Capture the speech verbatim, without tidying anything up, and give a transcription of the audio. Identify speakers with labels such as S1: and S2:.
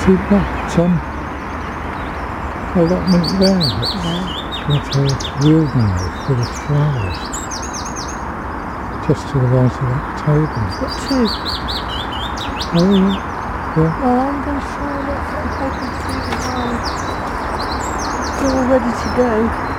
S1: See that, um, allotment there? It's
S2: Yeah.
S1: like a wilderness full of flowers. Just to the right of that table.
S2: Got two.
S1: Oh yeah, yeah.
S2: Well, I'm going to try and look. I'm hoping to see them all. They're all ready to go.